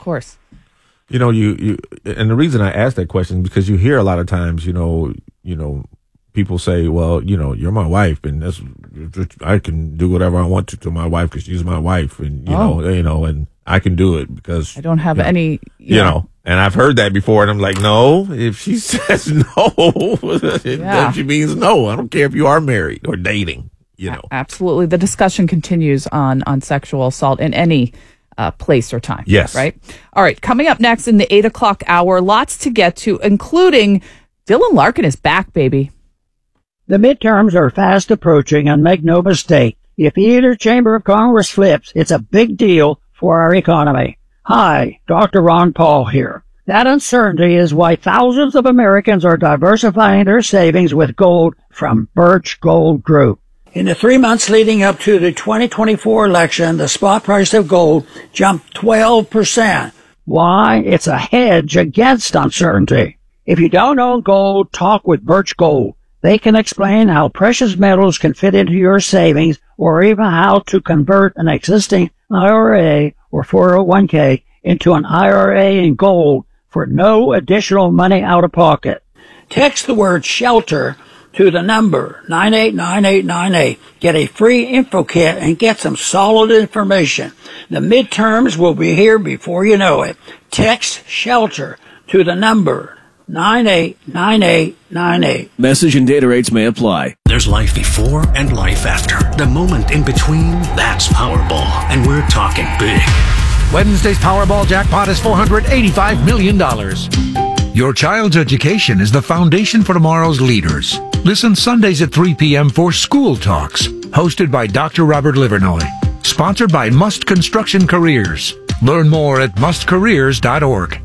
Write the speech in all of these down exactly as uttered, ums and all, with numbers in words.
course. You know, you, you, and the reason I ask that question is because you hear a lot of times, you know, you know, people say, well, you know, you're my wife and that's, I can do whatever I want to to my wife because she's my wife and, you oh. know, you know, and I can do it because I don't have you know, any, you know. know, and I've heard that before and I'm like, no, if she says no, yeah. she means no. I don't care if you are married or dating, you know. Absolutely. The discussion continues on, on sexual assault in any Uh, place or time. Yes. Right? All right. Coming up next in the eight o'clock hour, lots to get to, including Dylan Larkin is back, baby. The midterms are fast approaching, and make no mistake, if either chamber of Congress flips, it's a big deal for our economy. Hi, Doctor Ron Paul here. That uncertainty is why thousands of Americans are diversifying their savings with gold from Birch Gold Group. In the three months leading up to the twenty twenty-four election, the spot price of gold jumped twelve percent. Why? It's a hedge against uncertainty. If you don't own gold, talk with Birch Gold. They can explain how precious metals can fit into your savings or even how to convert an existing I R A or four oh one k into an I R A in gold for no additional money out of pocket. Text the word SHELTER to the number nine eight nine eight nine eight. Get a free info kit and get some solid information. The midterms will be here before you know it. Text SHELTER to the number nine eight nine eight nine eight. Message and data rates may apply. There's life before and life after. The moment in between, that's Powerball. And we're talking big. Wednesday's Powerball jackpot is four hundred eighty-five million dollars. Your child's education is the foundation for tomorrow's leaders. Listen Sundays at three p.m. for School Talks, hosted by Doctor Robert Livernoy. Sponsored by Must Construction Careers. Learn more at must careers dot org.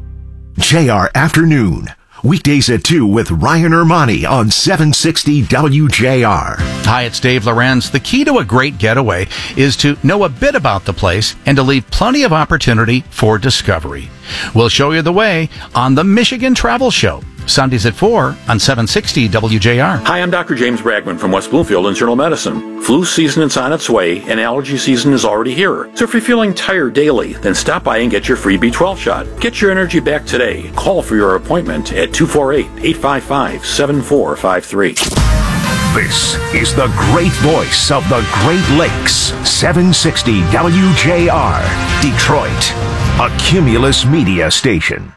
J R Afternoon. Weekdays at two with Ryan Ermani on seven sixty W J R. Hi, it's Dave Lorenz. The key to a great getaway is to know a bit about the place and to leave plenty of opportunity for discovery. We'll show you the way on the Michigan Travel Show, Sundays at four on seven sixty W J R. Hi, I'm Doctor James Bragman from West Bloomfield Internal Medicine. Flu season is on its way, and allergy season is already here. So if you're feeling tired daily, then stop by and get your free B twelve shot. Get your energy back today. Call for your appointment at two four eight, eight five five, seven four five three. This is the great voice of the Great Lakes, seven sixty W J R, Detroit, a Cumulus Media station.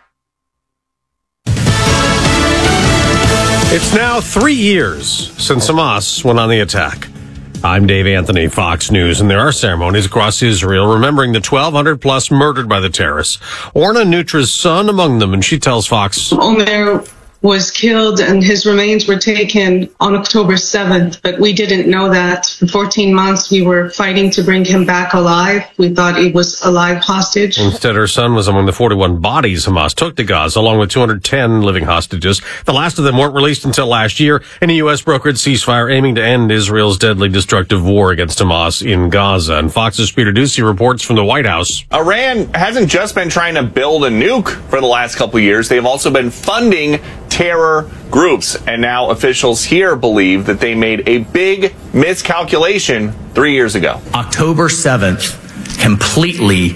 It's now three years since Hamas went on the attack. I'm Dave Anthony, Fox News, and there are ceremonies across Israel remembering the twelve hundred plus murdered by the terrorists. Orna Nutra's son among them, and she tells Fox. Omer was killed and his remains were taken on October seventh, but we didn't know that. For fourteen months, we were fighting to bring him back alive. We thought he was a live hostage. Instead, her son was among the forty-one bodies Hamas took to Gaza, along with two hundred ten living hostages. The last of them weren't released until last year in a U S brokered ceasefire aiming to end Israel's deadly destructive war against Hamas in Gaza. And Fox's Peter Doocy reports from the White House. Iran hasn't just been trying to build a nuke for the last couple of years. They've also been funding terror groups, and now officials here believe that they made a big miscalculation three years ago. October seventh completely,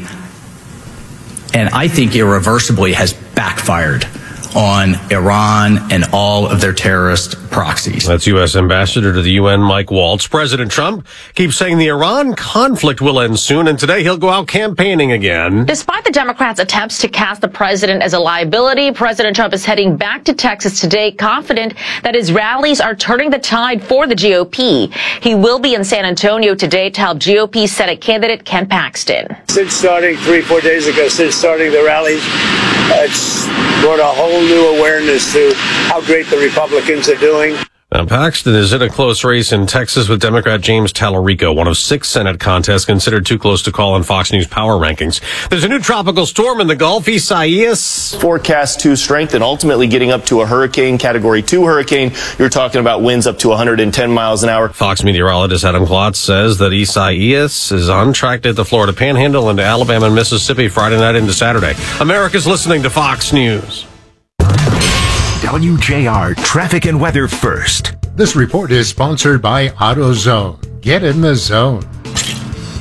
and I think irreversibly, has backfired on Iran and all of their terrorist proxies. That's U S Ambassador to the U N, Mike Waltz. President Trump keeps saying the Iran conflict will end soon, and today he'll go out campaigning again. Despite the Democrats' attempts to cast the president as a liability, President Trump is heading back to Texas today, confident that his rallies are turning the tide for the G O P. He will be in San Antonio today to help G O P Senate candidate Ken Paxton. Since starting three, four days ago, since starting the rallies, uh, it's brought a whole new awareness to how great the Republicans are doing. Now, Paxton is in a close race in Texas with Democrat James Tallarico, one of six Senate contests considered too close to call in Fox News power rankings. There's a new tropical storm in the Gulf, Isaias. Forecast to strengthen, ultimately getting up to a hurricane, category two hurricane. You're talking about winds up to one hundred ten miles an hour. Fox meteorologist Adam Klotz says that Isaias is on track to hit the Florida Panhandle into Alabama and Mississippi Friday night into Saturday. America's listening to Fox News. W J R Traffic and Weather First. This report is sponsored by AutoZone. Get in the zone.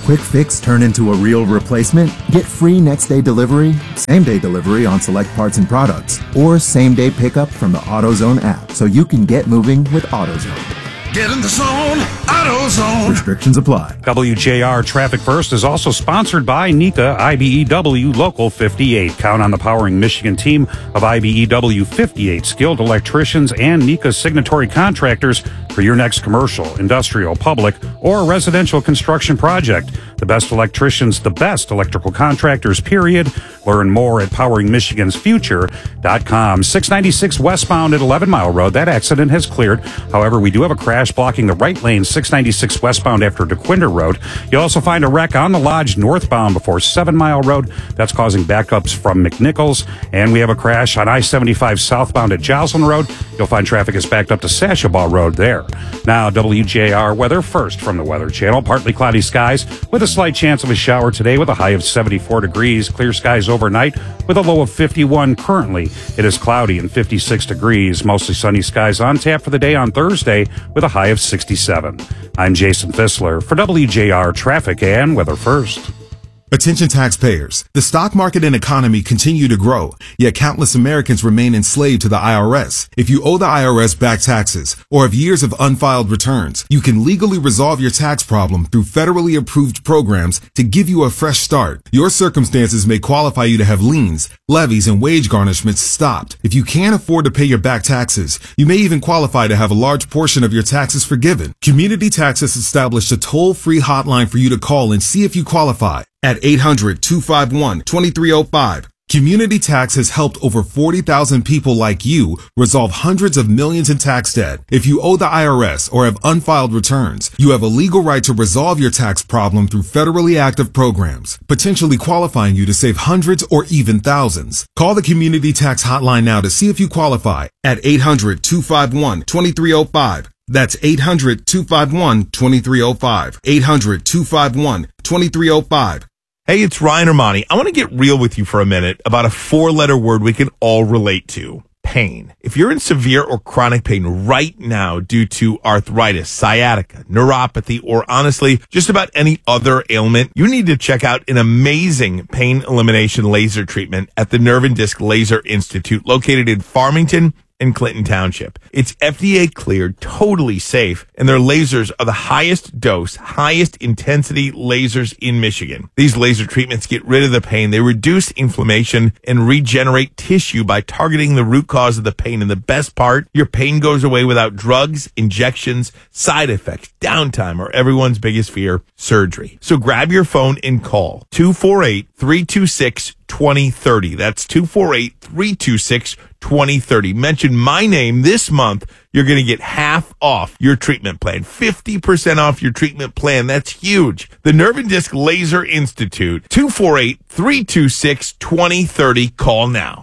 quick fix turn into a real replacement? Get free next-day delivery, same-day delivery on select parts and products, or same-day pickup from the AutoZone app so you can get moving with AutoZone. Get in the zone, AutoZone. Restrictions apply. W J R Traffic First is also sponsored by NECA I B E W Local fifty-eight. Count on the Powering Michigan team of I B E W fifty-eight skilled electricians and NECA signatory contractors for your next commercial, industrial, public, or residential construction project. The best electricians, the best electrical contractors, period. Learn more at powering michigans future dot com. six ninety-six westbound at eleven Mile Road. That accident has cleared. However, we do have a crash blocking the right lane, six ninety-six westbound after DeQuinder Road. You'll also find a wreck on the Lodge northbound before seven Mile Road. That's causing backups from McNichols. And we have a crash on I seventy-five southbound at Joslin Road. You'll find traffic is backed up to Sashabaw Road there. Now, W J R weather first from the Weather Channel. Partly cloudy skies with a slight chance of a shower today with a high of seventy-four degrees. Clear skies overnight with a low of fifty-one. Currently, it is cloudy and fifty-six degrees. Mostly sunny skies on tap for the day on Thursday with a high of sixty-seven. I'm Jason Fissler for W J R Traffic and Weather First. Attention taxpayers. The stock market and economy continue to grow, yet countless Americans remain enslaved to the I R S. If you owe the I R S back taxes or have years of unfiled returns, you can legally resolve your tax problem through federally approved programs to give you a fresh start. Your circumstances may qualify you to have liens, levies, and wage garnishments stopped. If you can't afford to pay your back taxes, you may even qualify to have a large portion of your taxes forgiven. Community Tax has established a toll-free hotline for you to call and see if you qualify. At eight hundred, two five one, two three zero five. Community Tax has helped over forty thousand people like you resolve hundreds of millions in tax debt. If you owe the I R S or have unfiled returns, you have a legal right to resolve your tax problem through federally active programs, potentially qualifying you to save hundreds or even thousands. Call the Community Tax hotline now to see if you qualify at eight hundred, two five one, two three zero five. That's eight hundred, two five one, two three zero five. eight hundred, two five one, two three zero five. Hey, it's Ryan Armani. I want to get real with you for a minute about a four-letter word we can all relate to. Pain. If you're in severe or chronic pain right now due to arthritis, sciatica, neuropathy, or honestly, just about any other ailment, you need to check out an amazing pain elimination laser treatment at the Nerve and Disc Laser Institute located in Farmington in Clinton Township. It's F D A cleared, totally safe, and their lasers are the highest dose, highest intensity lasers in Michigan. These laser treatments get rid of the pain, they reduce inflammation, and regenerate tissue by targeting the root cause of the pain. And the best part, your pain goes away without drugs, injections, side effects, downtime, or everyone's biggest fear, surgery. So grab your phone and call two four eight, three two six, two zero three zero. That's two four eight, three two six, two zero three zero. Mention my name this month. You're going to get half off your treatment plan. fifty percent off your treatment plan. That's huge. The Nerve and Disc Laser Institute. two four eight, three two six, two zero three zero. Call now.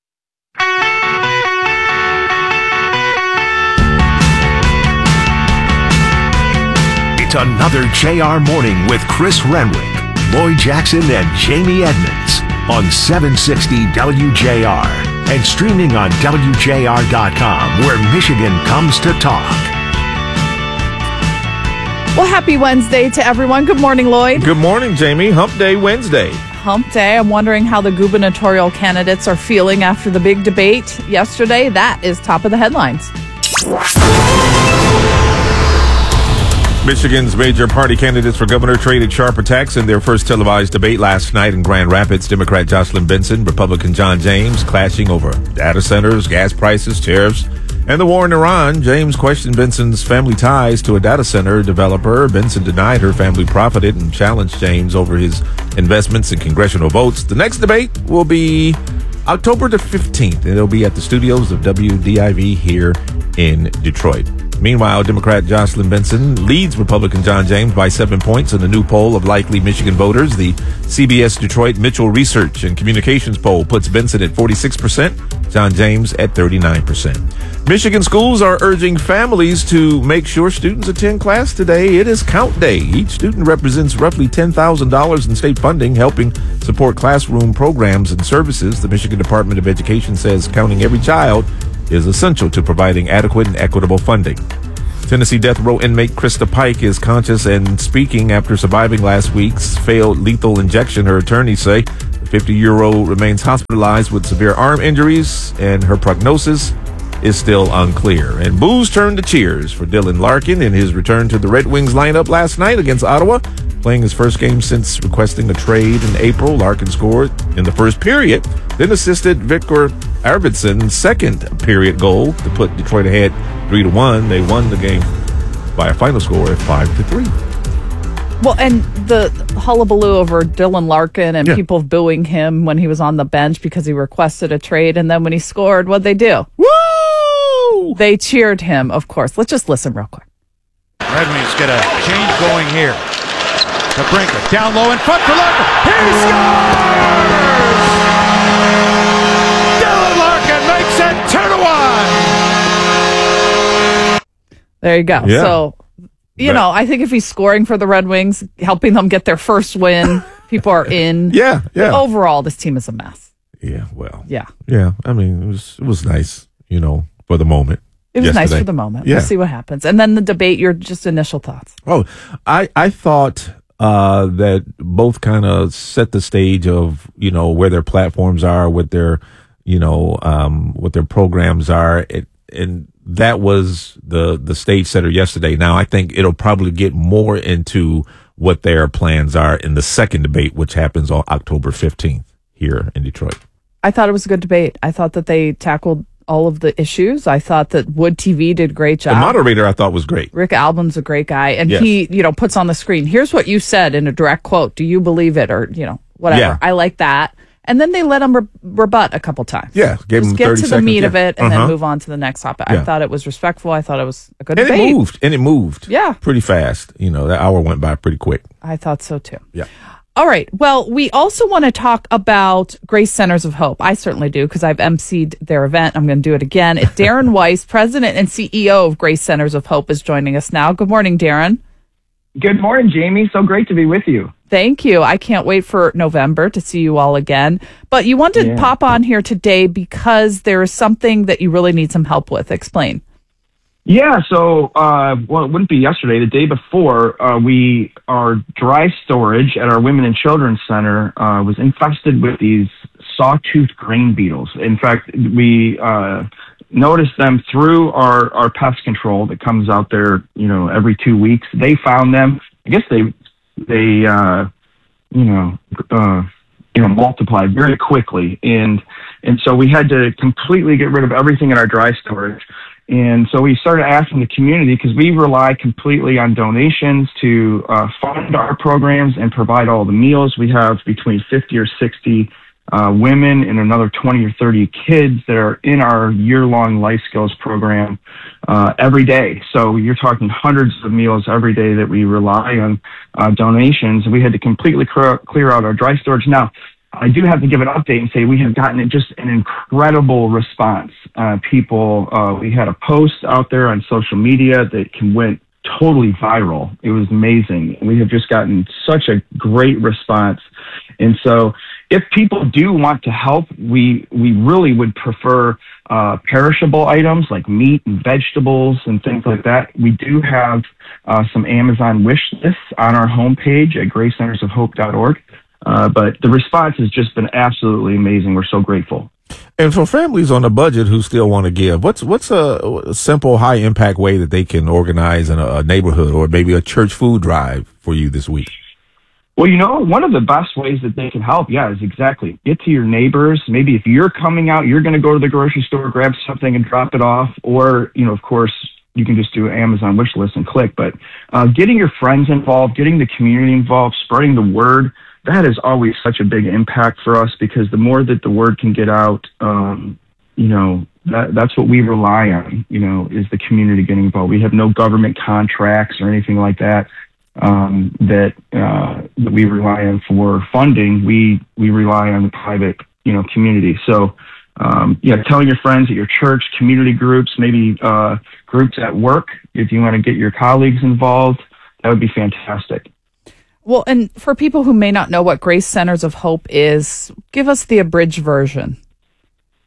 It's another J R Morning with Chris Renwick, Lloyd Jackson, and Jamie Edmonds on seven sixty W J R and streaming on W J R dot com, where Michigan comes to talk. Well, happy Wednesday to everyone. Good morning, Lloyd. Good morning, Jamie. Hump Day Wednesday. Hump Day. I'm wondering how the gubernatorial candidates are feeling after the big debate yesterday. That is top of the headlines. Michigan's major party candidates for governor traded sharp attacks in their first televised debate last night in Grand Rapids. Democrat Jocelyn Benson, Republican John James, clashing over data centers, gas prices, tariffs, and the war in Iran. James questioned Benson's family ties to a data center developer. Benson denied her family profited and challenged James over his investments in congressional votes. The next debate will be October the fifteenth, and it'll be at the studios of W D I V here in Detroit. Meanwhile, Democrat Jocelyn Benson leads Republican John James by seven points in a new poll of likely Michigan voters. The C B S Detroit Mitchell Research and Communications poll puts Benson at forty-six percent, John James at thirty-nine percent. Michigan schools are urging families to make sure students attend class today. It is Count Day. Each student represents roughly ten thousand dollars in state funding, helping support classroom programs and services. The Michigan Department of Education says counting every child is essential to providing adequate and equitable funding. Tennessee death row inmate Krista Pike is conscious and speaking after surviving last week's failed lethal injection, her attorneys say. The fifty-year-old remains hospitalized with severe arm injuries, and her prognosis is still unclear. And boos turned to cheers for Dylan Larkin in his return to the Red Wings lineup last night against Ottawa. Playing his first game since requesting a trade in April, Larkin scored in the first period, then assisted Victor Arvidsson's second period goal to put Detroit ahead three to one. They won the game by a final score of five to three. Well, and the hullabaloo over Dylan Larkin and Yeah. people booing him when he was on the bench because he requested a trade, and then when he scored, what'd they do? Woo! They cheered him, of course. Let's just listen real quick. Red Wings get a change going here. The Brinker down low in front for Larkin. He scores! Dylan Larkin makes it two to one. There you go. Yeah. So, you Right. know, I think if he's scoring for the Red Wings, helping them get their first win, people are in. Yeah, yeah. But overall, this team is a mess. Yeah, well. Yeah. Yeah, I mean, it was it was nice, you know, for the moment. It was nice yesterday. for the moment. Yeah. We'll see what happens. And then the debate, your just initial thoughts. Oh, I, I thought uh, that both kind of set the stage of, you know, where their platforms are, what their, you know, um, what their programs are. It, and that was the, the stage setter yesterday. Now, I think it'll probably get more into what their plans are in the second debate, which happens on October fifteenth here in Detroit. I thought it was a good debate. I thought that they tackled all of the issues. I thought that Wood T V did a great job. The moderator I thought was great. Rick Albin's a great guy. And Yes. he, you know, puts on the screen, here's what you said in a direct quote. Do you believe it? Or, you know, whatever. Yeah. I like that. And then they let him re- rebut a couple times. Yeah, gave Just him get thirty to the seconds, meat yeah. of it and Uh-huh. then move on to the next topic. I Yeah. thought it was respectful. I thought it was a good And debate. it moved. And it moved. Yeah. Pretty fast. You know, that hour went by pretty quick. I thought so too. Yeah. All right. Well, we also want to talk about Grace Centers of Hope. I certainly do because I've emceed their event. I'm going to do it again. Darren Weiss, President and C E O of Grace Centers of Hope, is joining us now. Good morning, Darren. Good morning, Jamie. So great to be with you. Thank you. I can't wait for November to see you all again. But you wanted Yeah. to pop on here today because there is something that you really need some help with. Explain. Yeah, so, uh, well, it wouldn't be yesterday. The day before, uh, we, our dry storage at our Women and Children's Center uh, was infested with these sawtooth grain beetles. In fact, we uh, noticed them through our, our pest control that comes out there, you know, every two weeks. They found them. I guess they, they, uh, you know, uh, you know, multiplied very quickly. And, and so we had to completely get rid of everything in our dry storage. And so we started asking the community, because we rely completely on donations to uh, fund our programs and provide all the meals. We have between fifty or sixty uh, women and another twenty or thirty kids that are in our year-long life skills program uh, every day. So you're talking hundreds of meals every day that we rely on uh, donations. We had to completely clear, clear out our dry storage. Now, I do have to give an update and say we have gotten just an incredible response. Uh, people, uh, we had a post out there on social media that can went totally viral. It was amazing. We have just gotten such a great response. And so if people do want to help, we, we really would prefer uh, perishable items like meat and vegetables and things like that. We do have uh, some Amazon wish lists on our homepage at grace centers of hope dot org. Uh, but the response has just been absolutely amazing. We're so grateful. And for families on a budget who still want to give, what's what's a, a simple, high impact way that they can organize in a, a neighborhood or maybe a church food drive for you this week? Well, you know, one of the best ways that they can help, yeah, is exactly get to your neighbors. Maybe if you're coming out, you're going to go to the grocery store, grab something and drop it off. Or, you know, of course, you can just do an Amazon wish list and click. But uh, getting your friends involved, getting the community involved, spreading the word, that is always such a big impact for us, because the more that the word can get out, um, you know, that, that's what we rely on, you know, is the community getting involved. We have no government contracts or anything like that, um, that, uh, that we rely on for funding. We, we rely on the private, you know, community. So, um, yeah, telling your friends at your church, community groups, maybe, uh, groups at work, if you want to get your colleagues involved, that would be fantastic. Well, and for people who may not know what Grace Centers of Hope is, give us the abridged version.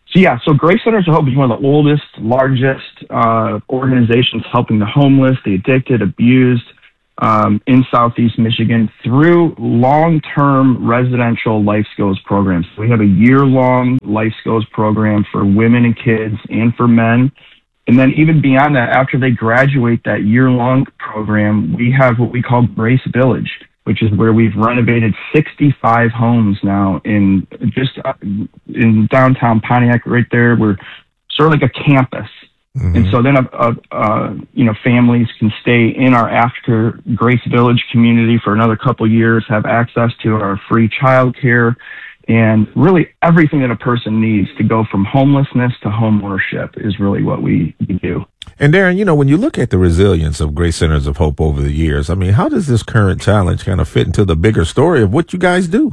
So yeah, so Grace Centers of Hope is one of the oldest, largest uh, organizations helping the homeless, the addicted, abused um, in Southeast Michigan through long-term residential life skills programs. We have a year-long life skills program for women and kids and for men. And then even beyond that, after they graduate that year-long program, we have what we call Grace Village, which is where we've renovated sixty-five homes now in just uh, in downtown Pontiac right there. We're sort of like a campus. Mm-hmm. And so then, uh, uh, uh, you know, families can stay in our After Grace Village community for another couple of years, have access to our free childcare, and really everything that a person needs to go from homelessness to home ownership is really what we, we do. And Darren, you know, when you look at the resilience of Grace Centers of Hope over the years, I mean, how does this current challenge kind of fit into the bigger story of what you guys do?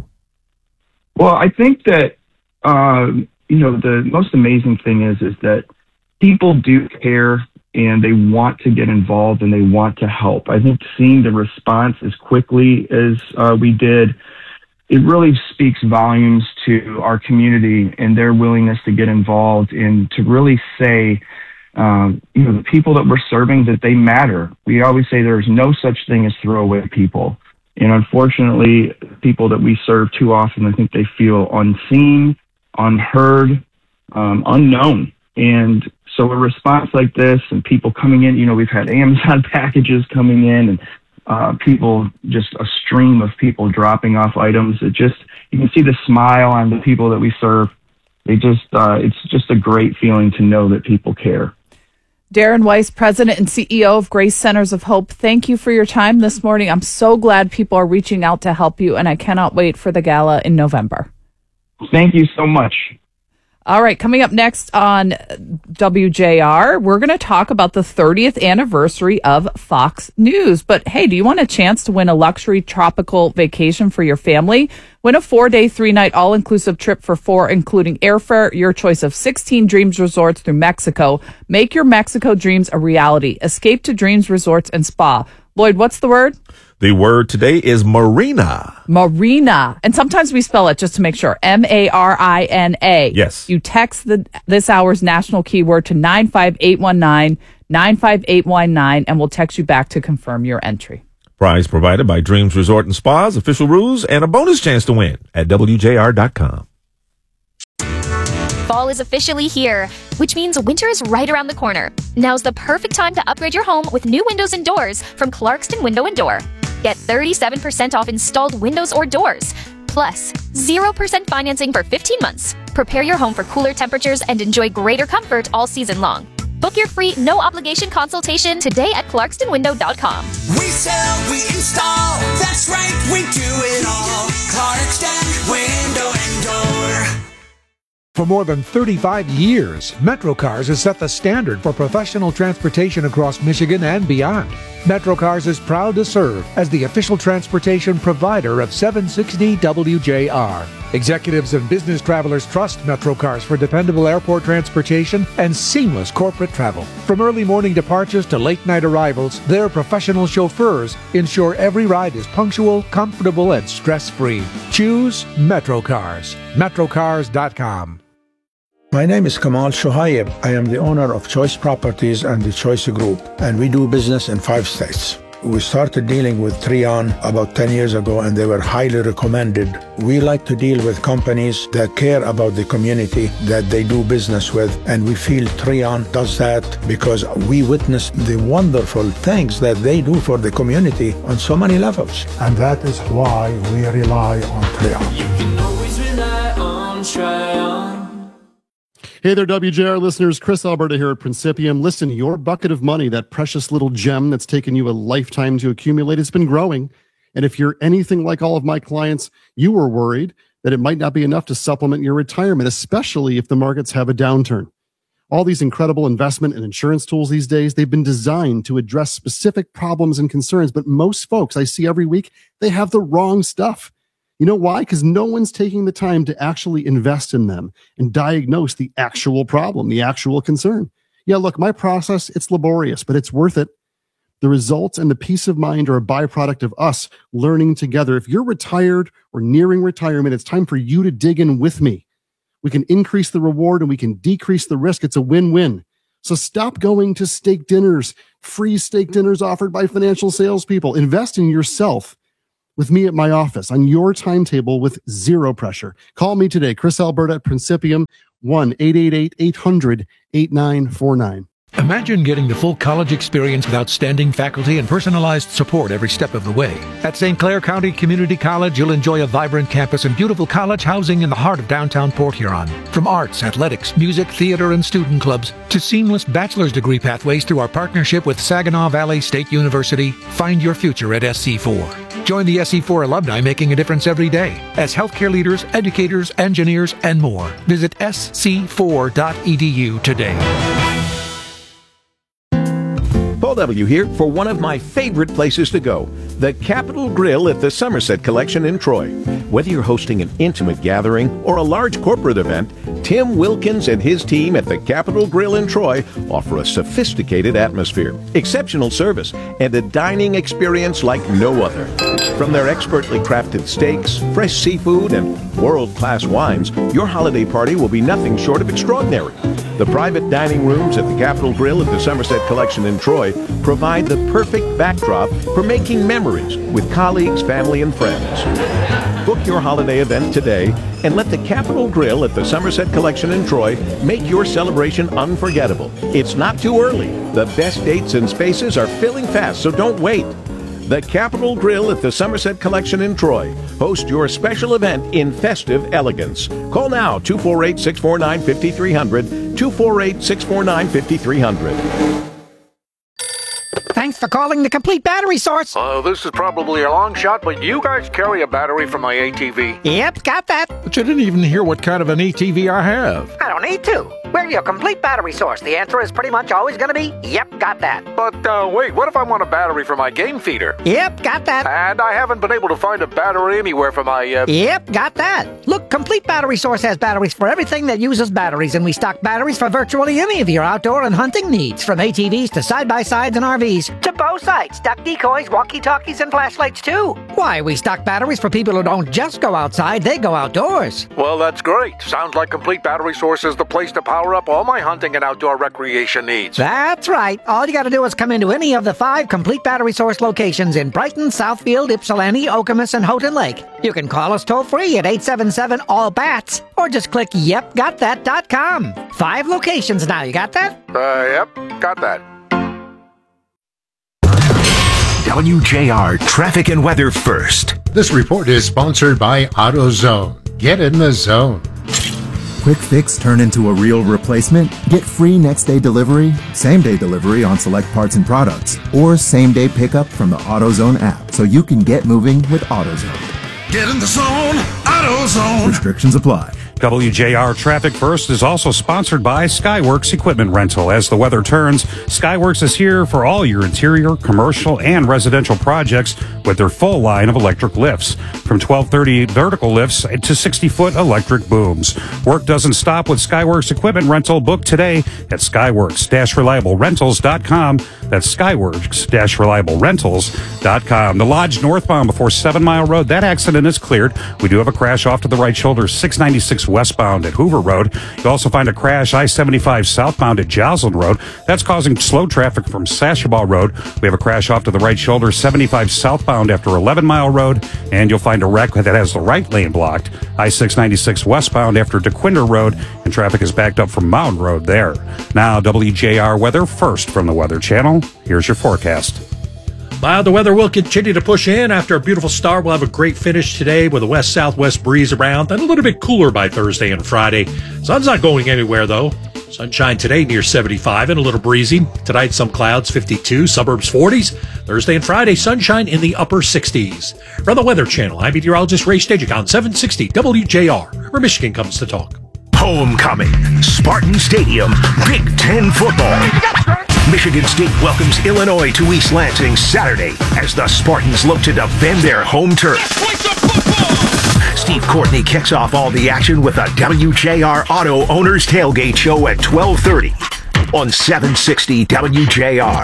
Well, I think that, uh, you know, the most amazing thing is, is that people do care and they want to get involved and they want to help. I think seeing the response as quickly as uh, we did, it really speaks volumes to our community and their willingness to get involved and to really say, um, you know, the people that we're serving, that they matter. We always say there's no such thing as throwaway people. And unfortunately, people that we serve too often, I think they feel unseen, unheard, um, unknown. And so a response like this and people coming in, you know, we've had Amazon packages coming in and uh, people, just a stream of people dropping off items. It just, you can see the smile on the people that we serve. They just, uh, it's just a great feeling to know that people care. Darren Weiss, President and C E O of Grace Centers of Hope, thank you for your time this morning. I'm so glad people are reaching out to help you, and I cannot wait for the gala in November. Thank you so much. All right, coming up next on W J R, we're going to talk about the thirtieth anniversary of Fox News. But hey, do you want a chance to win a luxury tropical vacation for your family? Win a four-day, three-night all-inclusive trip for four, including airfare, your choice of sixteen Dreams Resorts through Mexico. Make your Mexico dreams a reality. Escape to Dreams Resorts and Spa. Lloyd, what's the word? The word today is marina. Marina. And sometimes we spell it just to make sure. M A R I N A. Yes. You text the this hour's national keyword to nine five eight one nine, nine five eight one nine, and we'll text you back to confirm your entry. Prize provided by Dreams Resort and Spas, official rules, and a bonus chance to win at W J R dot com. Fall is officially here, which means winter is right around the corner. Now's the perfect time to upgrade your home with new windows and doors from Clarkston Window and Door. Get thirty-seven percent off installed windows or doors, plus zero percent financing for fifteen months. Prepare your home for cooler temperatures and enjoy greater comfort all season long. Book your free no-obligation consultation today at Clarkston Window dot com. We sell, we install, that's right, we do it all. Clarkston Window and Door. For more than thirty-five years, MetroCars has set the standard for professional transportation across Michigan and beyond. MetroCars is proud to serve as the official transportation provider of seven sixty W J R. Executives and business travelers trust MetroCars for dependable airport transportation and seamless corporate travel. From early morning departures to late night arrivals, their professional chauffeurs ensure every ride is punctual, comfortable, and stress-free. Choose MetroCars. MetroCars dot com. My name is Kamal Shohaib. I am the owner of Choice Properties and the Choice Group, and we do business in five states. We started dealing with Treon about ten years ago, and they were highly recommended. We like to deal with companies that care about the community that they do business with, and we feel Treon does that because we witness the wonderful things that they do for the community on so many levels. And that is why we rely on Treon. You can always rely on Treon. Hey there, W J R listeners. Chris Alberta here at Principium. Listen, your bucket of money, that precious little gem that's taken you a lifetime to accumulate, has been growing. And if you're anything like all of my clients, you were worried that it might not be enough to supplement your retirement, especially if the markets have a downturn. All these incredible investment and insurance tools these days, they've been designed to address specific problems and concerns. But most folks I see every week, they have the wrong stuff. You know why? Because no one's taking the time to actually invest in them and diagnose the actual problem, the actual concern. Yeah, look, my process, it's laborious, but it's worth it. The results and the peace of mind are a byproduct of us learning together. If you're retired or nearing retirement, it's time for you to dig in with me. We can increase the reward and we can decrease the risk. It's a win-win. So stop going to steak dinners, free steak dinners offered by financial salespeople. Invest in yourself with me at my office on your timetable with zero pressure. Call me today, Chris Alberta at Principium, one eight eight eight, eight hundred, eight nine four nine. Imagine getting the full college experience with outstanding faculty and personalized support every step of the way. At Saint Clair County Community College, you'll enjoy a vibrant campus and beautiful college housing in the heart of downtown Port Huron. From arts, athletics, music, theater, and student clubs, to seamless bachelor's degree pathways through our partnership with Saginaw Valley State University, find your future at S C four. Join the S C four alumni making a difference every day as healthcare leaders, educators, engineers, and more. Visit S C four dot E D U today. Paul W. here for one of my favorite places to go, the Capitol Grill at the Somerset Collection in Troy. Whether you're hosting an intimate gathering or a large corporate event, Tim Wilkins and his team at the Capitol Grill in Troy offer a sophisticated atmosphere, exceptional service, and a dining experience like no other. From their expertly crafted steaks, fresh seafood, and world-class wines, your holiday party will be nothing short of extraordinary. The private dining rooms at the Capitol Grill at the Somerset Collection in Troy provide the perfect backdrop for making memories with colleagues, family, and friends. Book your holiday event today and let the Capitol Grill at the Somerset Collection in Troy make your celebration unforgettable. It's not too early. The best dates and spaces are filling fast, so don't wait. The Capitol Grill at the Somerset Collection in Troy. Host your special event in festive elegance. Call now, two four eight, six four nine, five three zero zero, two four eight, six four nine, five three zero zero. Thanks for calling the Complete Battery Source. Uh, this is probably a long shot, but you guys carry a battery for my A T V? Yep, got that. But you didn't even hear what kind of an A T V I have. I don't need to. We're your Complete Battery Source. The answer is pretty much always going to be, yep, got that. But, uh, wait, what if I want a battery for my game feeder? Yep, got that. And I haven't been able to find a battery anywhere for my, uh... Yep, got that. Look, Complete Battery Source has batteries for everything that uses batteries, and we stock batteries for virtually any of your outdoor and hunting needs, from A T Vs to side-by-sides and R Vs, to bow sights, duck decoys, walkie-talkies, and flashlights, too. Why, we stock batteries for people who don't just go outside, they go outdoors. Well, that's great. Sounds like Complete Battery Source is the place to power up all my hunting and outdoor recreation needs. That's right. All you got to do is come into any of the five Complete Battery Source locations in Brighton, Southfield, Ypsilanti, Okemos, and Houghton Lake. You can call us toll-free at eight seven seven, all bats, or just click yep got that dot com. Five locations now. You got that? Uh, yep, got that. W J R Traffic and Weather First. This report is sponsored by AutoZone. Get in the zone. Quick fix turn into a real replacement? Get free next day delivery, same day delivery on select parts and products, or same day pickup from the AutoZone app so you can get moving with AutoZone. Get in the zone, AutoZone. Restrictions apply. W J R Traffic First is also sponsored by Skyworks Equipment Rental. As the weather turns, Skyworks is here for all your interior, commercial, and residential projects with their full line of electric lifts. From twelve thirty vertical lifts to sixty foot electric booms. Work doesn't stop with Skyworks Equipment Rental. Book today at skyworks dash reliable rentals dot com. That's skyworks dash reliable rentals dot com. The Lodge northbound before Seven Mile Road, that accident is cleared. We do have a crash off to the right shoulder, six ninety-six westbound at Hoover Road. You also find a crash I seventy-five southbound at Joslin Road. That's causing slow traffic from Sashabaw Road. We have a crash off to the right shoulder, seventy-five southbound after eleven Mile Road. And you'll find a wreck that has the right lane blocked, I six ninety-six westbound after DeQuinder Road, and traffic is backed up from Mound Road there. Now, W J R weather first from the Weather Channel. Here's your forecast. Mild, the weather will continue to push in. After a beautiful start, we'll have a great finish today with a west-southwest breeze around, then a little bit cooler by Thursday and Friday. Sun's not going anywhere, though. Sunshine today near seventy-five and a little breezy. Tonight, some clouds, fifty-two, suburbs forties. Thursday and Friday, sunshine in the upper sixties. From the Weather Channel, I'm meteorologist Ray Stajic on seven sixty W J R, where Michigan comes to talk. Homecoming, Spartan Stadium, Big Ten football. Michigan State welcomes Illinois to East Lansing Saturday as the Spartans look to defend their home turf. Steve Courtney kicks off all the action with a W J R Auto Owners Tailgate Show at twelve thirty on seven sixty W J R.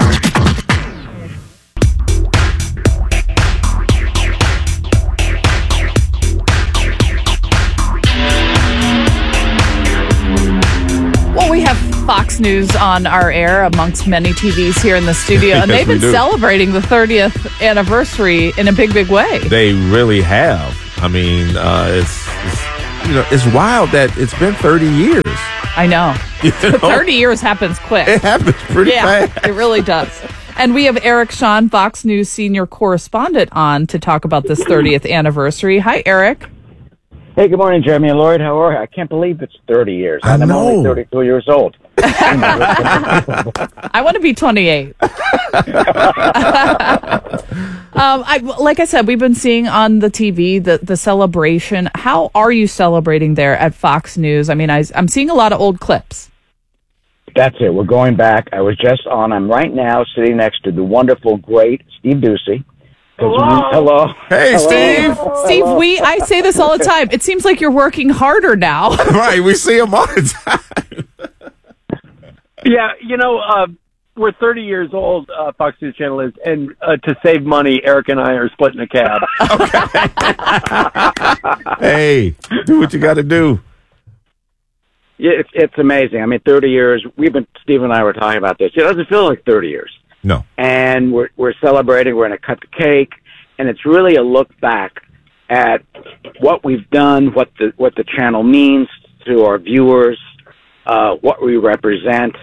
Fox News on our air amongst many T Vs here in the studio, and Yes, they've we been do. celebrating the thirtieth anniversary in a big, big way. They really have. I mean, uh, it's, it's you know, it's wild that it's been thirty years. I know. You know? thirty years happens quick. It happens pretty yeah, fast. it really does. And we have Eric Shawn, Fox News senior correspondent, on to talk about this thirtieth anniversary. Hi, Eric. Hey, good morning, Jeremy and Lloyd. How are you? I can't believe it's thirty years. I I'm know. only thirty-two years old. I want to be twenty-eight. um, I, like I said, we've been seeing on the T V the, the celebration. How are you celebrating there at Fox News? I mean, I, I'm seeing a lot of old clips. That's it. We're going back. I was just on. I'm right now sitting next to the wonderful, great Steve Ducey. Hello. Hello. Hey, Hello. Steve. Steve, we I say this all the time. It seems like you're working harder now. Right, we see him all the time. Yeah, you know, uh, we're thirty years old, uh, Fox News Channel is, and uh, to save money, Eric and I are splitting a cab. Hey, do what you got to do. Yeah, it's, it's amazing. I mean, thirty years. We've been, Steve and I were talking about this. It doesn't feel like thirty years. No. And we're we're celebrating. We're going to cut the cake, and it's really a look back at what we've done, what the what the channel means to our viewers, uh, what we represent,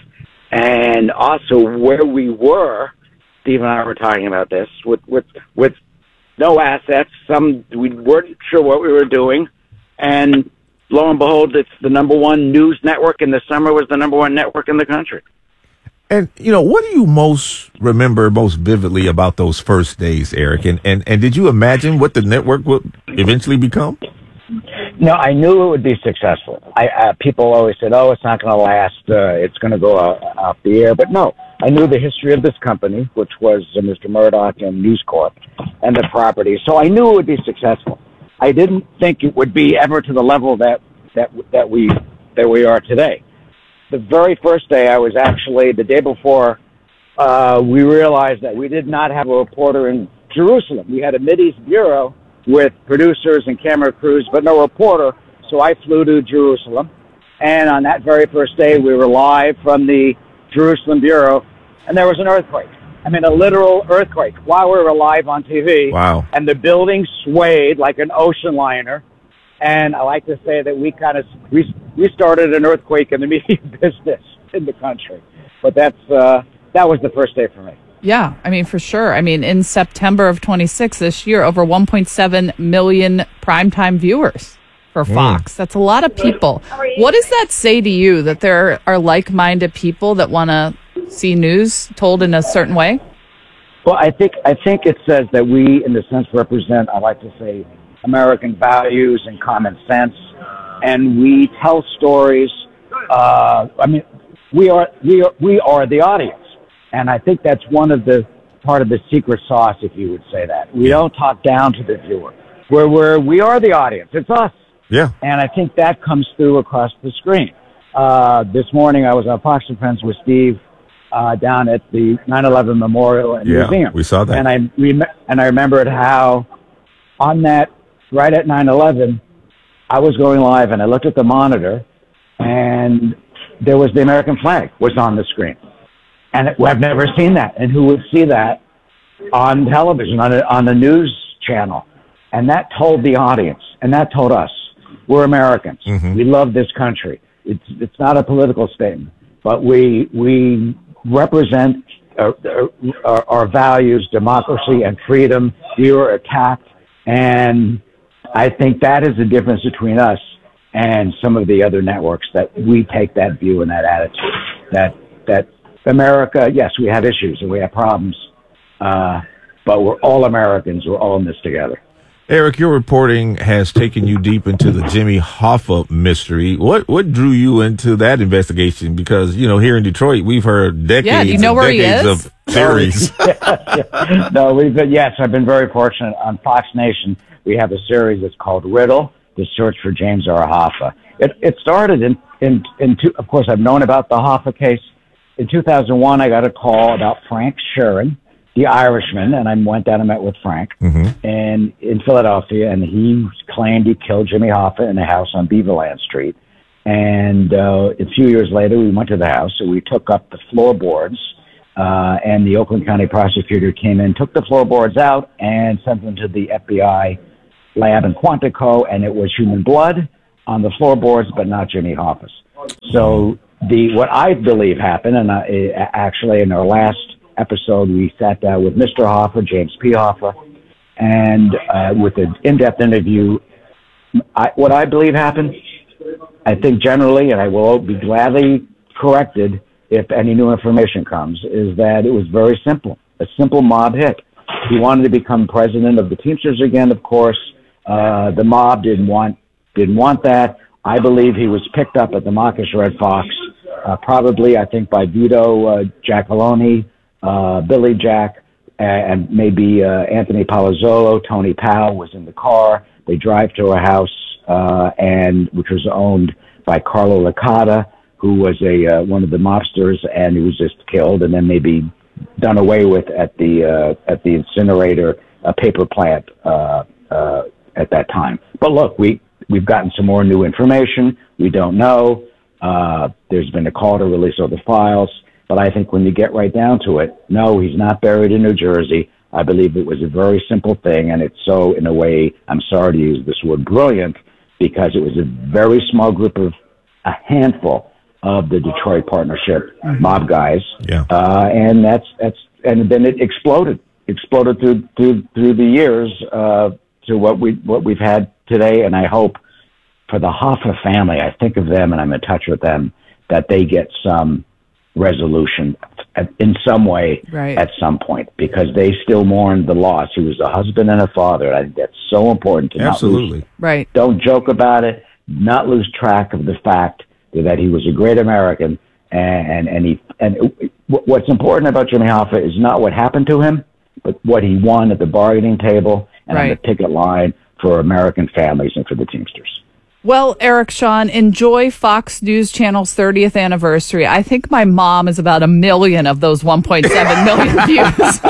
and also where we were. Steve and I were talking about this with with with no assets. Some we weren't sure what we were doing, and lo and behold, it's the number one news network in the summer. Was the number one network in the country. And, you know, what do you most remember most vividly about those first days, Eric? And, and, and did you imagine what the network would eventually become? No, I knew it would be successful. I uh, people always said, "Oh, it's not going to last. Uh, it's going to go out, off the air." But no, I knew the history of this company, which was uh, Mister Murdoch and News Corp, and the property. So I knew it would be successful. I didn't think it would be ever to the level that that that we that we are today. The very first day, I was actually the day before. Uh, we realized that we did not have a reporter in Jerusalem. We had a Mideast bureau with producers and camera crews, but no reporter. So I flew to Jerusalem, and on that very first day, we were live from the Jerusalem bureau, and there was an earthquake. I mean, a literal earthquake while we were live on T V. Wow! And the building swayed like an ocean liner. And I like to say that we kind of we we started an earthquake in the media business in the country, but that's uh, that was the first day for me. Yeah, I mean, for sure. I mean, in September of twenty-six this year, over one point seven million primetime viewers for Fox. Mm. That's a lot of people. What does that say to you, that there are like-minded people that want to see news told in a certain way? Well, I think I think it says that we, in the sense, represent, I like to say, American values and common sense, and we tell stories. Uh, I mean, we are we are we are the audience, and I think that's one of the part of the secret sauce, if you would say that. We don't talk down to the viewer. We're we're we are the audience. It's us. Yeah. And I think that comes through across the screen. Uh, this morning, I was on Fox and Friends with Steve uh, down at the nine eleven Memorial and yeah, Museum. we saw that, and I rem- and I remembered how on that. Right at nine eleven, I was going live, and I looked at the monitor, and there was the American flag was on the screen. And it, I've never seen that. And who would see that on television, on a, on the news channel? And that told the audience, and that told us, we're Americans. Mm-hmm. We love this country. It's it's not a political statement, but we we represent our, our, our values, democracy, and freedom. We were attacked, and I think that is the difference between us and some of the other networks, that we take that view and that attitude. That that America, yes, we have issues and we have problems, uh, but we're all Americans. We're all in this together. Eric, your reporting has taken you deep into the Jimmy Hoffa mystery. What what drew you into that investigation? Because, you know, here in Detroit, we've heard decades, yeah, do you know and where decades he is? of theories. yeah, yeah. No, we've been, yes, I've been very fortunate. On Fox Nation, we have a series that's called Riddle, The Search for James R. Hoffa. It, it started in, in, in two, of course, I've known about the Hoffa case. In two thousand one, I got a call about Frank Sheeran, the Irishman, and I went down and met with Frank mm-hmm. and in Philadelphia, and he claimed he killed Jimmy Hoffa in a house on Beaverland Street. And uh, a few years later, we went to the house, so we took up the floorboards, uh, and the Oakland County prosecutor came in, took the floorboards out, and sent them to the F B I lab in Quantico, and it was human blood on the floorboards, but not Jimmy Hoffa's. So the what I believe happened, and I, actually in our last episode, we sat down with Mister Hoffa, James P. Hoffa, and uh, with an in-depth interview. I, what I believe happened, I think generally, and I will be gladly corrected if any new information comes, is that it was very simple, a simple mob hit. He wanted to become president of the Teamsters again, of course. Uh, the mob didn't want didn't want that. I believe he was picked up at the Mockish Red Fox, uh, probably, I think, by Vito uh, Giacalone, uh, Billy Jack, and maybe uh, Anthony Palazzolo. Tony Powell was in the car. They drive to a house, uh, and which was owned by Carlo Licata, who was a uh, one of the mobsters, and he was just killed and then maybe done away with at the uh, at the incinerator uh, paper plant uh, uh, at that time. But look, we we've gotten some more new information. We don't know. Uh, there's been a call to release all the files, but I think when you get right down to it, no, he's not buried in New Jersey. I believe it was a very simple thing, and it's so, in a way, I'm sorry to use this word brilliant, because it was a very small group of, a handful of the Detroit Partnership mm-hmm. mob guys. Yeah. Uh, and that's, that's, and then it exploded, exploded through, through, through the years, uh, to what we, what we've had today. And I hope for the Hoffa family, I think of them and I'm in touch with them, that they get some resolution at, in some way right. at some point, because they still mourn the loss. He was a husband and a father. I think that's so important to Absolutely. not lose. Right. Don't joke about it. Not lose track of the fact that he was a great American, and and he and what's important about Jimmy Hoffa is not what happened to him, but what he won at the bargaining table and right. on the ticket line for American families and for the Teamsters. Well, Eric Shawn, enjoy Fox News Channel's thirtieth anniversary. I think my mom is about a million of those one point seven million views.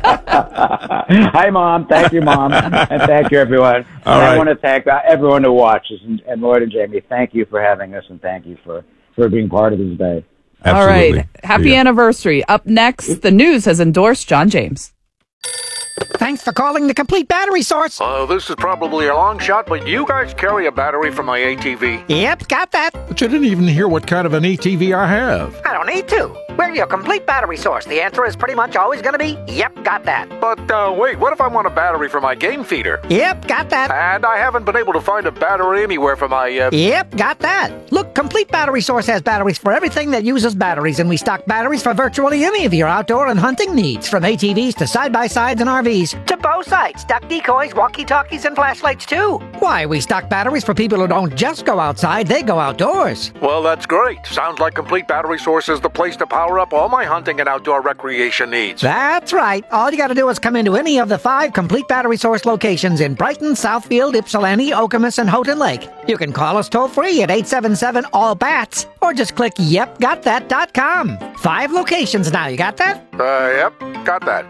Hi, Mom. Thank you, Mom. And thank you, everyone. All and right. I want to thank everyone who watches. And, and Lloyd and Jamie, thank you for having us, and thank you for, for being part of this day. Absolutely. All right. Happy Yeah. anniversary. Up next, the news has endorsed John James. Thanks for calling the Complete Battery Source. Uh, this is probably a long shot, but you guys carry a battery for my A T V. Yep, got that. But you didn't even hear what kind of an A T V I have. I don't need to. We're your Complete Battery Source. The answer is pretty much always going to be, yep, got that. But uh, wait, what if I want a battery for my game feeder? Yep, got that. And I haven't been able to find a battery anywhere for my... Uh... Yep, got that. Look, Complete Battery Source has batteries for everything that uses batteries, and we stock batteries for virtually any of your outdoor and hunting needs, from A T Vs to side-by-sides and R Vs, to bow sights, duck decoys, walkie-talkies, and flashlights, too. Why, we stock batteries for people who don't just go outside, they go outdoors. Well, that's great. Sounds like Complete Battery Source is the place to power up all my hunting and outdoor recreation needs. That's right. All you got to do is come into any of the five Complete Battery Source locations in Brighton, Southfield, Ypsilanti, Okemos, and Houghton Lake. You can call us toll-free at eight seven seven, all bats, or just click yep got that dot com. Five locations now. You got that? Uh, yep, got that.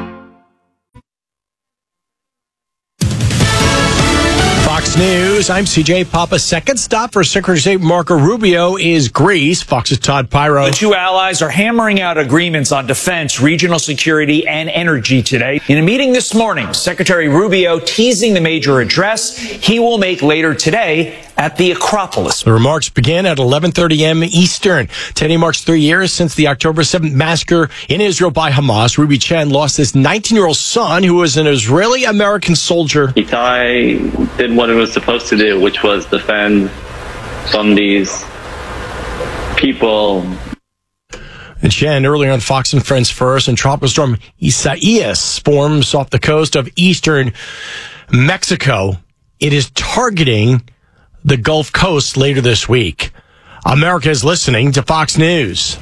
Fox News, I'm C J Papa. Second stop for Secretary of State Marco Rubio is Greece. Fox's Todd Pyro. The two allies are hammering out agreements on defense, regional security, and energy today. In a meeting this morning, Secretary Rubio teasing the major address he will make later today at the Acropolis. The remarks began at eleven thirty a.m. Eastern. Today marks three years since the October seventh massacre in Israel by Hamas. Ruby Chen lost his nineteen-year-old son, who was an Israeli-American soldier. Itai did what it was supposed to do, which was defend from these people. And Chen, earlier on Fox and Friends First, and tropical storm Isaias forms off the coast of eastern Mexico. It is targeting the Gulf Coast later this week. America is listening to Fox News.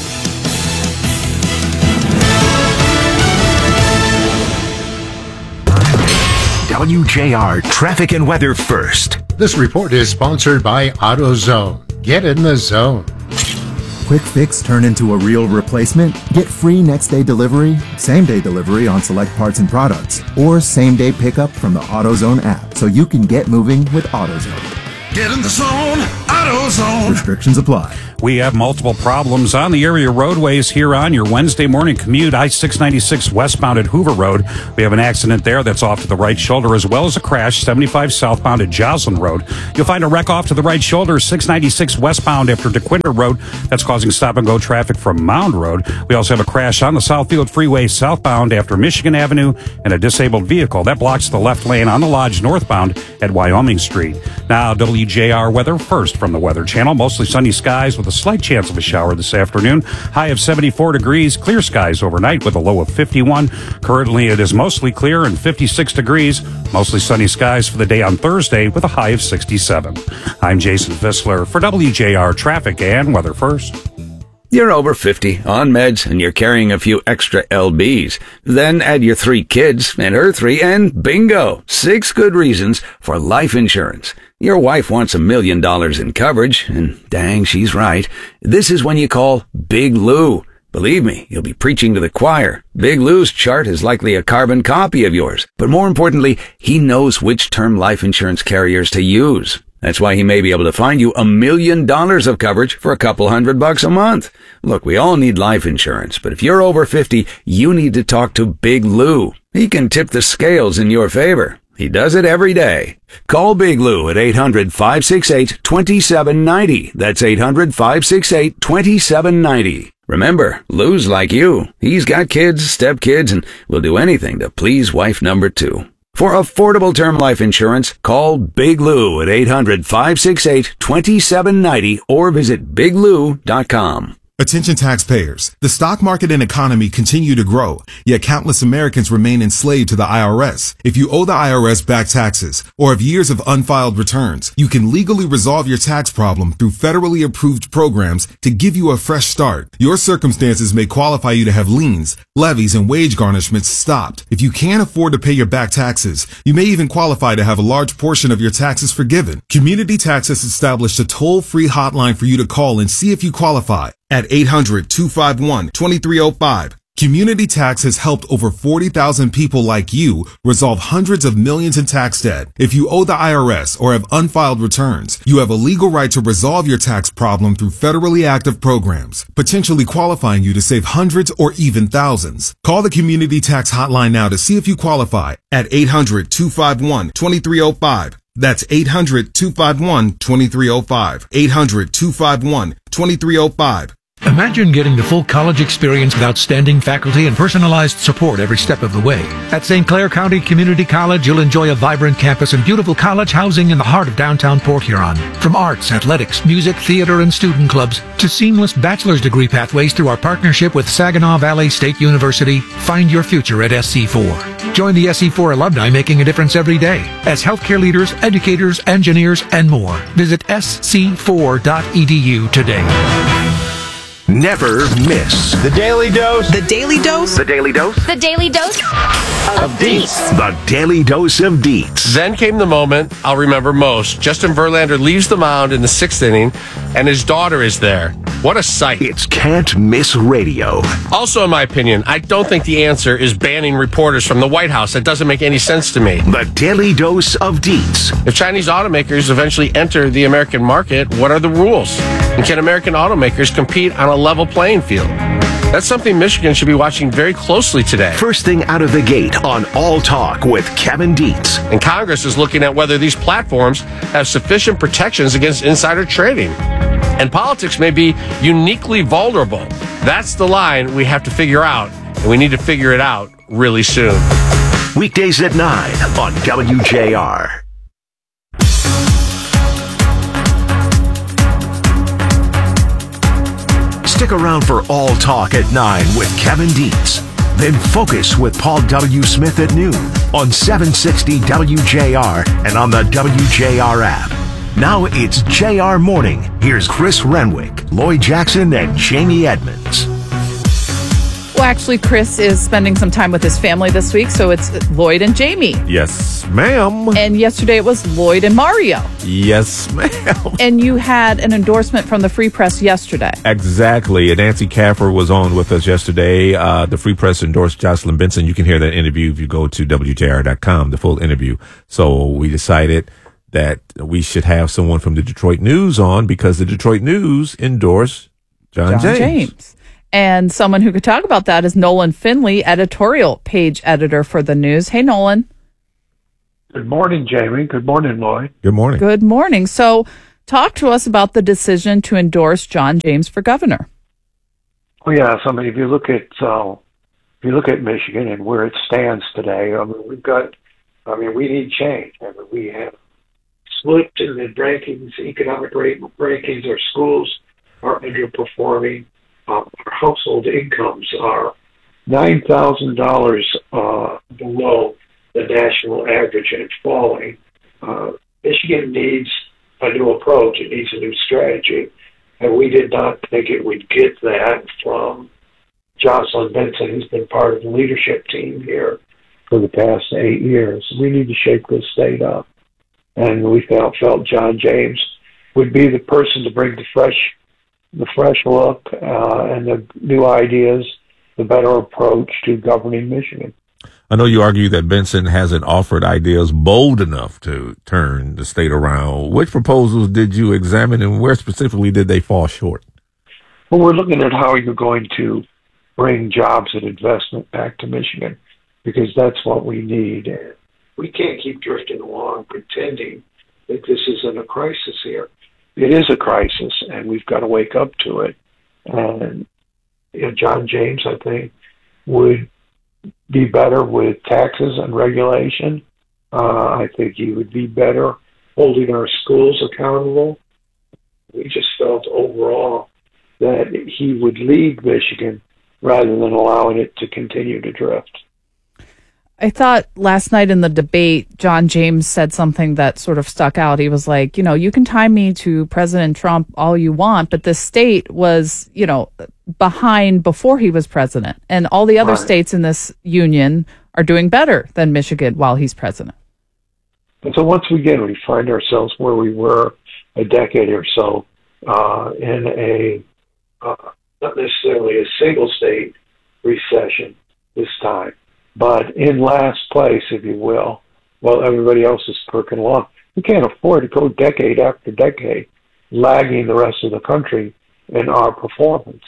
W J R Traffic and Weather First. This report is sponsored by AutoZone. Get in the zone. Quick fix turn into a real replacement? Get free next day delivery, same day delivery on select parts and products, or same day pickup from the AutoZone app, so you can get moving with AutoZone. Get in the zone. AutoZone. Restrictions apply. We have multiple problems on the area roadways here on your Wednesday morning commute. I six ninety-six westbound at Hoover Road. We have an accident there that's off to the right shoulder, as well as a crash seventy-five southbound at Joslin Road. You'll find a wreck off to the right shoulder, six ninety-six westbound after DeQuinter Road. That's causing stop-and-go traffic from Mound Road. We also have a crash on the Southfield Freeway southbound after Michigan Avenue and a disabled vehicle. That blocks the left lane on the Lodge northbound at Wyoming Street. Now, W J R weather first from the Weather Channel. Mostly sunny skies with a slight chance of a shower this afternoon. High of seventy-four degrees. Clear skies overnight with a low of fifty-one. Currently, it is mostly clear and fifty-six degrees. Mostly sunny skies for the day on Thursday with a high of sixty-seven. I'm Jason Fissler for W J R Traffic and Weather First. You're over fifty, on meds, and you're carrying a few extra L Bs. Then add your three kids and her three, and bingo! Six good reasons for life insurance. Your wife wants a million dollars in coverage, and dang, she's right. This is when you call Big Lou. Believe me, you'll be preaching to the choir. Big Lou's chart is likely a carbon copy of yours. But more importantly, he knows which term life insurance carriers to use. That's why he may be able to find you a million dollars of coverage for a couple hundred bucks a month. Look, we all need life insurance, but if you're over fifty, you need to talk to Big Lou. He can tip the scales in your favor. He does it every day. Call Big Lou at eight hundred, five six eight, two seven nine zero. That's eight hundred, five six eight, two seven nine zero. Remember, Lou's like you. He's got kids, stepkids, and will do anything to please wife number two. For affordable term life insurance, call Big Lou at eight hundred, five six eight, two seven nine zero or visit big lou dot com. Attention taxpayers. The stock market and economy continue to grow, yet countless Americans remain enslaved to the I R S. If you owe the I R S back taxes or have years of unfiled returns, you can legally resolve your tax problem through federally approved programs to give you a fresh start. Your circumstances may qualify you to have liens, levies, and wage garnishments stopped. If you can't afford to pay your back taxes, you may even qualify to have a large portion of your taxes forgiven. Community Tax has established a toll-free hotline for you to call and see if you qualify at eight hundred, two five one, two three zero five. Community Tax has helped over forty thousand people like you resolve hundreds of millions in tax debt. If you owe the I R S or have unfiled returns, you have a legal right to resolve your tax problem through federally active programs, potentially qualifying you to save hundreds or even thousands. Call the Community Tax hotline now to see if you qualify at eight hundred, two five one, two three zero five. That's eight hundred, two five one, two three zero five. eight hundred, two five one, two three zero five. Imagine getting the full college experience with outstanding faculty and personalized support every step of the way. At Saint Clair County Community College, you'll enjoy a vibrant campus and beautiful college housing in the heart of downtown Port Huron. From arts, athletics, music, theater, and student clubs to seamless bachelor's degree pathways through our partnership with Saginaw Valley State University, find your future at S C four. Join the S C four alumni making a difference every day as healthcare leaders, educators, engineers, and more. Visit S C four dot E D U today. Never miss The Daily Dose. The Daily Dose. The Daily Dose. The Daily Dose of Deets. The Daily Dose of Deets. Then came the moment I'll remember most. Justin Verlander leaves the mound in the sixth inning, and his daughter is there. What a sight. It's Can't Miss Radio. Also, in my opinion, I don't think the answer is banning reporters from the White House. That doesn't make any sense to me. The Daily Dose of Deets. If Chinese automakers eventually enter the American market, what are the rules? And can American automakers compete on a level playing field? That's something Michigan should be watching very closely today. First thing out of the gate on All Talk with Kevin Dietz. And Congress is looking at whether these platforms have sufficient protections against insider trading. And politics may be uniquely vulnerable. That's the line we have to figure out, and we need to figure it out really soon. Weekdays at nine on W J R. Stick around for All Talk at nine with Kevin Dietz. Then Focus with Paul W. Smith at noon on seven sixty W J R and on the W J R app. Now it's J R Morning. Here's Chris Renwick, Lloyd Jackson, and Jamie Edmonds. Well, actually, Chris is spending some time with his family this week, so it's Lloyd and Jamie. Yes, ma'am. And yesterday it was Lloyd and Mario. Yes, ma'am. And you had an endorsement from the Free Press yesterday. Exactly. Nancy Caffer was on with us yesterday. Uh, the Free Press endorsed Jocelyn Benson. You can hear that interview if you go to W J R dot com, the full interview. So we decided that we should have someone from the Detroit News on because the Detroit News endorsed John, John James. James. And someone who could talk about that is Nolan Finley, editorial page editor for the News. Hey, Nolan. Good morning, Jamie. Good morning, Lloyd. Good morning. Good morning. So talk to us about the decision to endorse John James for governor. Oh, yes. I mean, if you look at uh, if you look at Michigan and where it stands today, I mean, we've got, I mean, we need change. I mean, we have split in the rankings, economic rate rankings. Our schools are underperforming. Uh, our household incomes are nine thousand dollars uh, below the national average and falling. Uh, Michigan needs a new approach. It needs a new strategy. And we did not think it would get that from Jocelyn Benson, who's been part of the leadership team here for the past eight years. We need to shake this state up. And we felt, felt John James would be the person to bring the fresh, the fresh look uh, and the new ideas, the better approach to governing Michigan. I know you argue that Benson hasn't offered ideas bold enough to turn the state around. Which proposals did you examine, and where specifically did they fall short? Well, we're looking at how you're going to bring jobs and investment back to Michigan, because that's what we need. And we can't keep drifting along pretending that this isn't a crisis here. It is a crisis, and we've got to wake up to it. And you know, John James, I think, would be better with taxes and regulation. Uh, I think he would be better holding our schools accountable. We just felt overall that he would lead Michigan rather than allowing it to continue to drift. I thought last night in the debate, John James said something that sort of stuck out. He was like, you know, you can tie me to President Trump all you want, but the state was, you know, behind before he was president. And all the other Right. states in this union are doing better than Michigan while he's president. And so once again, we find ourselves where we were a decade or so uh, in a, uh, not necessarily a single state recession this time, but in last place, if you will, while everybody else is perking along. We can't afford to go decade after decade lagging the rest of the country in our performance.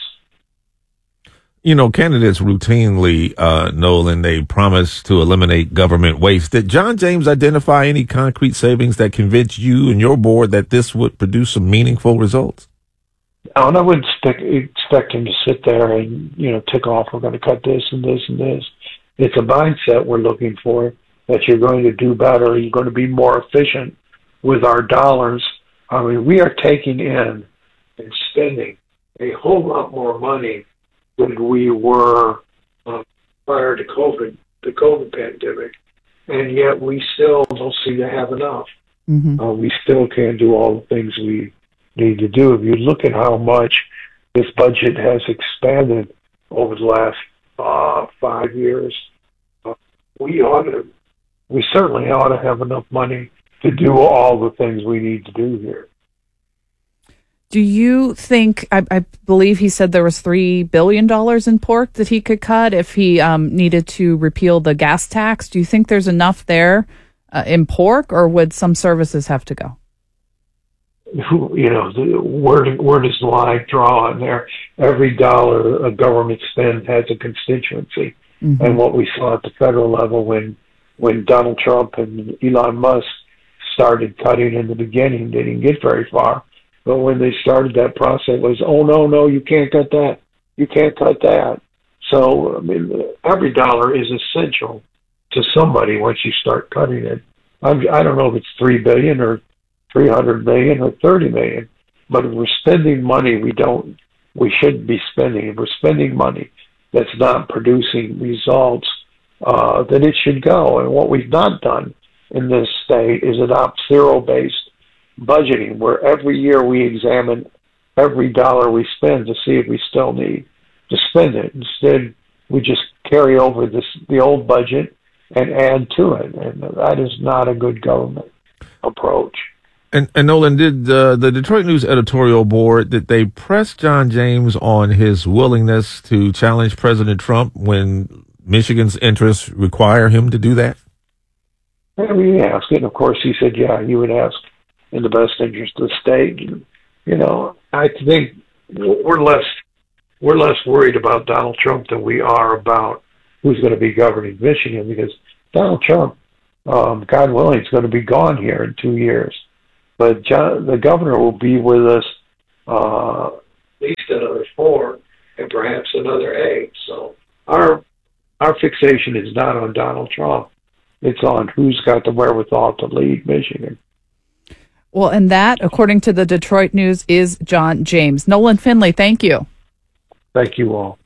You know, candidates routinely, uh, Nolan, they promise to eliminate government waste. Did John James identify any concrete savings that convinced you and your board that this would produce some meaningful results? Now, and I wouldn't expect, expect him to sit there and, you know, tick off, we're going to cut this and this and this. It's a mindset we're looking for, that you're going to do better, you're going to be more efficient with our dollars. I mean, we are taking in and spending a whole lot more money than we were uh, prior to COVID, the COVID pandemic, and yet we still don't seem to have enough. Mm-hmm. Uh, we still can't do all the things we need to do. If you look at how much this budget has expanded over the last uh, five years, uh, we ought to, we certainly ought to have enough money to do all the things we need to do here. Do you think, I, I believe he said there was three billion dollars in pork that he could cut if he um, needed to repeal the gas tax. Do you think there's enough there uh, in pork, or would some services have to go? You know, the, where, where does the line draw on there? Every dollar a government spends has a constituency. Mm-hmm. And what we saw at the federal level when, when Donald Trump and Elon Musk started cutting in the beginning, they didn't get very far. But when they started that process, it was, oh, no, no, you can't cut that. You can't cut that. So, I mean, every dollar is essential to somebody once you start cutting it. I'm, I don't know if it's three billion dollars or three hundred million dollars or thirty million dollars, but if we're spending money we don't, we shouldn't be spending. If we're spending money that's not producing results, uh, then it should go. And what we've not done in this state is adopt zero-based budgeting, where every year we examine every dollar we spend to see if we still need to spend it. Instead, we just carry over this the old budget and add to it, and that is not a good government approach. And, and Nolan, did uh, the Detroit News editorial board, did they press John James on his willingness to challenge President Trump when Michigan's interests require him to do that? And we asked it, and of course he said, yeah, you would ask in the best interest of the state. And, you know, I think we're less we're less worried about Donald Trump than we are about who's going to be governing Michigan, because Donald Trump, um, God willing, is going to be gone here in two years. But John, the governor will be with us uh, at least another four, and perhaps another eight. So our our fixation is not on Donald Trump. It's on who's got the wherewithal to lead Michigan. Well, and that, according to the Detroit News, is John James. Nolan Finley, thank you. Thank you all.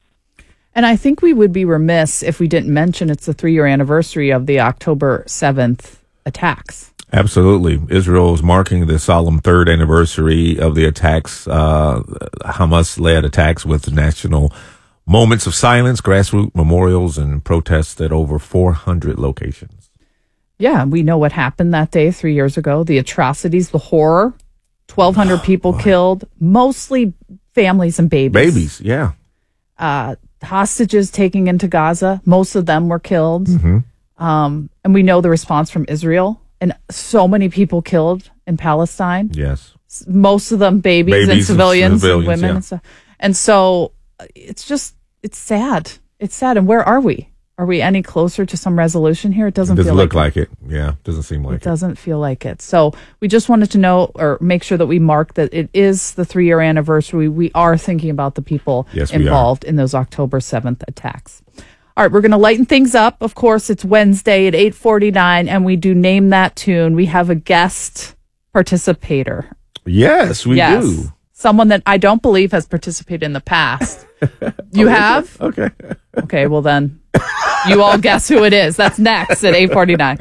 And I think we would be remiss if we didn't mention it's the three-year anniversary of the October seventh attacks. Absolutely. Israel is marking the solemn third anniversary of the attacks, uh, Hamas-led attacks, with national moments of silence, grassroots memorials, and protests at over four hundred locations. Yeah, we know what happened that day three years ago. The atrocities, the horror, twelve hundred people Boy. killed, mostly families and babies. Babies, yeah. Uh, hostages taken into Gaza, most of them were killed. Mm-hmm. Um, and we know the response from Israel, and so many people killed in Palestine. Yes. Most of them babies, Babies and civilians and, civilians, women yeah. and stuff. And so it's just, it's sad. It's sad. And where are we? Are we any closer to some resolution here? It doesn't, It doesn't feel look like, like it. Yeah, doesn't seem like it. it. doesn't feel like it. So we just wanted to know, or make sure that we mark that it is the three-year anniversary. We are thinking about the people Yes, we are. involved in those October seventh attacks. All right, we're going to lighten things up. Of course, it's Wednesday at eight forty-nine, and we do Name That Tune. We have a guest participator. Yes, we yes. do. Someone that I don't believe has participated in the past. You Oh, have? Okay. Okay, well then, you all guess who it is. That's next at eight forty-nine.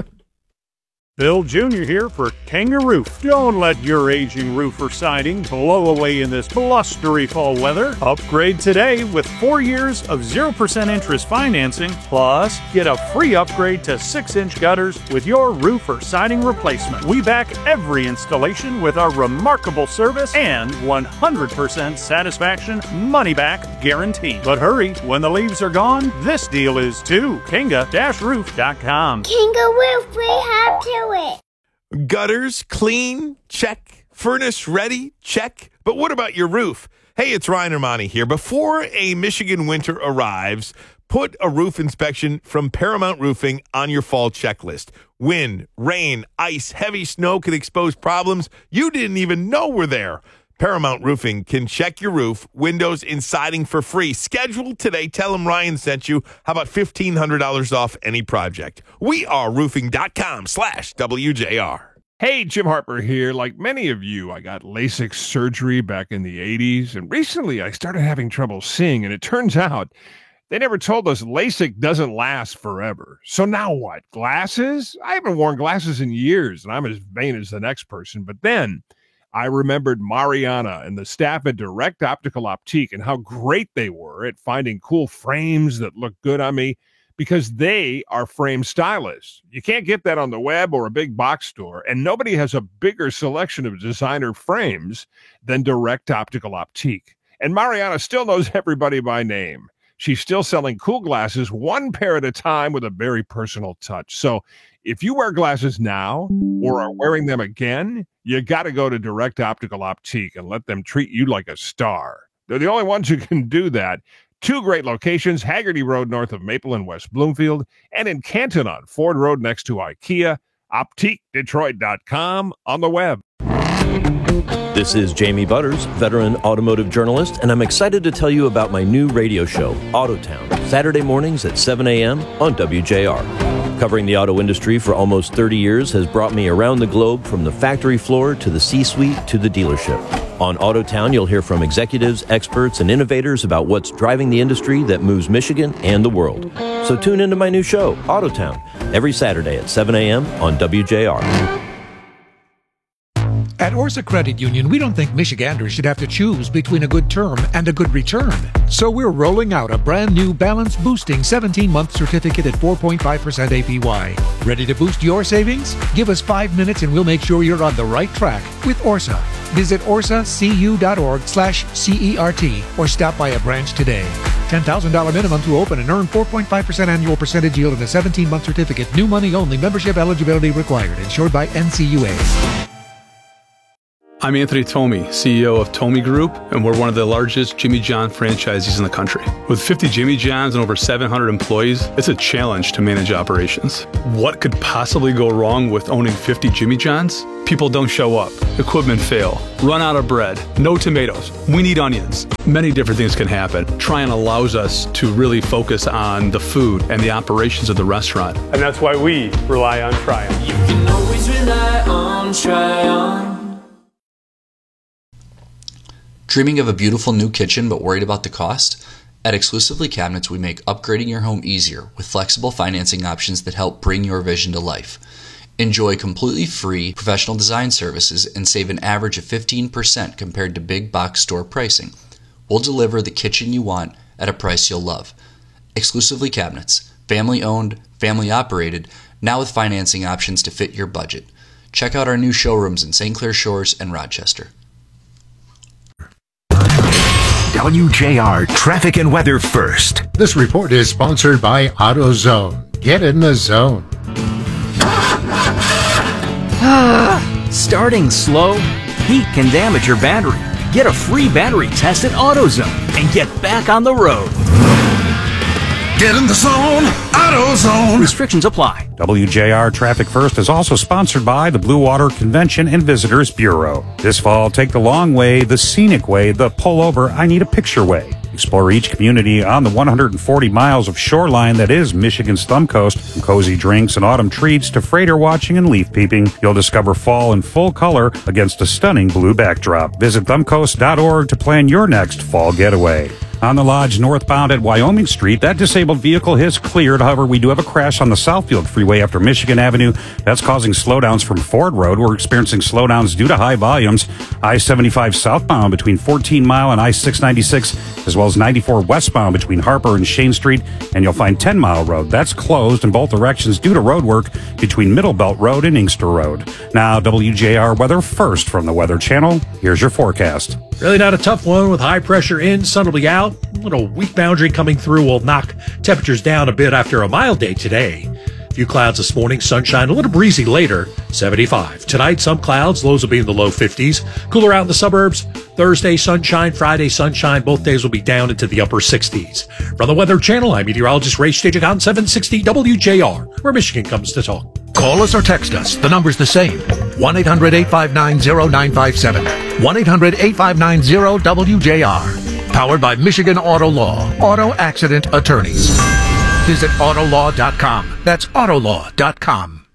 Bill Junior here for Kangaroo. Don't let your aging roof or siding blow away in this blustery fall weather. Upgrade today with four years of zero percent interest financing. Plus, get a free upgrade to six inch gutters with your roof or siding replacement. We back every installation with our remarkable service and one hundred percent satisfaction money-back guarantee. But hurry, when the leaves are gone, this deal is too. Kanga Roof dot com. Kangaroo, we have to it. Gutters clean? Check. Furnace ready? Check. But what about your roof? Hey, it's Ryan Armani here. Before a Michigan winter arrives, put a roof inspection from Paramount Roofing on your fall checklist. Wind, rain, ice, heavy snow can expose problems you didn't even know were there. Paramount Roofing can check your roof, windows, and siding for free. Schedule today. Tell them Ryan sent you. How about fifteen hundred dollars off any project? We are roofing.com slash WJR. Hey, Jim Harper here. Like many of you, I got LASIK surgery back in the eighties, and recently I started having trouble seeing, and it turns out they never told us LASIK doesn't last forever. So now what? Glasses? I haven't worn glasses in years, and I'm as vain as the next person. But then I remembered Mariana and the staff at Direct Optical Optique and how great they were at finding cool frames that look good on me, because they are frame stylists. You can't get that on the web or a big box store, and nobody has a bigger selection of designer frames than Direct Optical Optique. And Mariana still knows everybody by name. She's still selling cool glasses one pair at a time with a very personal touch. So if you wear glasses now or are wearing them again, you got to go to Direct Optical Optique and let them treat you like a star. They're the only ones who can do that. Two great locations, Haggerty Road north of Maple and West Bloomfield, and in Canton on Ford Road next to IKEA. optique detroit dot com on the web. This is Jamie Butters, veteran automotive journalist, and I'm excited to tell you about my new radio show, Autotown, Saturday mornings at seven a.m. on W J R. Covering the auto industry for almost thirty years has brought me around the globe, from the factory floor to the C-suite to the dealership. On Autotown, you'll hear from executives, experts, and innovators about what's driving the industry that moves Michigan and the world. So tune into my new show, Autotown, every Saturday at seven a.m. on W J R. At Orsa Credit Union, we don't think Michiganders should have to choose between a good term and a good return. So we're rolling out a brand new balance boosting seventeen-month certificate at four point five percent A P Y. Ready to boost your savings? Give us five minutes and we'll make sure you're on the right track with Orsa. Visit orsacu.org slash CERT or stop by a branch today. ten thousand dollars minimum to open and earn four point five percent annual percentage yield in a seventeen-month certificate. New money only. Membership eligibility required. Insured by N C U A. I'm Anthony Tomey, C E O of Tomey Group, and we're one of the largest Jimmy John franchisees in the country. With fifty Jimmy Johns and over seven hundred employees, it's a challenge to manage operations. What could possibly go wrong with owning fifty Jimmy Johns? People don't show up, equipment fail, run out of bread, no tomatoes, we need onions. Many different things can happen. Tryon allows us to really focus on the food and the operations of the restaurant. And that's why we rely on Tryon. You can always rely on Tryon. Dreaming of a beautiful new kitchen but worried about the cost? At Exclusively Cabinets, we make upgrading your home easier with flexible financing options that help bring your vision to life. Enjoy completely free professional design services and save an average of fifteen percent compared to big box store pricing. We'll deliver the kitchen you want at a price you'll love. Exclusively Cabinets, family owned, family operated, now with financing options to fit your budget. Check out our new showrooms in Saint Clair Shores and Rochester. W J R Traffic and Weather First. This report is sponsored by AutoZone. Get in the zone. Starting slow? Heat can damage your battery. Get a free battery test at AutoZone and get back on the road. Get in the zone, AutoZone. Restrictions apply. W J R Traffic First is also sponsored by the Blue Water Convention and Visitors Bureau. This fall, take the long way, the scenic way, the pull over, I need a picture way. Explore each community on the one hundred forty miles of shoreline that is Michigan's thumb coast. From cozy drinks and autumn treats to freighter watching and leaf peeping, you'll discover fall in full color against a stunning blue backdrop. Visit thumb coast dot org to plan your next fall getaway. On the Lodge northbound at Wyoming Street, that disabled vehicle has cleared. However, we do have a crash on the Southfield Freeway after Michigan Avenue. That's causing slowdowns from Ford Road. We're experiencing slowdowns due to high volumes. I seventy-five southbound between fourteen mile and I six ninety-six, as well as ninety-four westbound between Harper and Shane Street. And you'll find ten mile road. That's closed in both directions due to road work between Middle Belt Road and Inkster Road. Now, W J R Weather First from the Weather Channel. Here's your forecast. Really not a tough one with high pressure in, sun will be out. A little weak boundary coming through will knock temperatures down a bit after a mild day today. A few clouds this morning, sunshine, a little breezy later, seventy-five. Tonight, some clouds, lows will be in the low fifties. Cooler out in the suburbs. Thursday, sunshine. Friday, sunshine. Both days will be down into the upper sixties. From the Weather Channel, I'm meteorologist Ray Stagik on seven sixty W J R, where Michigan comes to talk. Call us or text us. The number's the same. one eight hundred eight five nine zero nine five seven. one eight hundred eight five nine zero W J R. Powered by Michigan Auto Law. Auto Accident Attorneys. Visit autolaw dot com. That's autolaw dot com.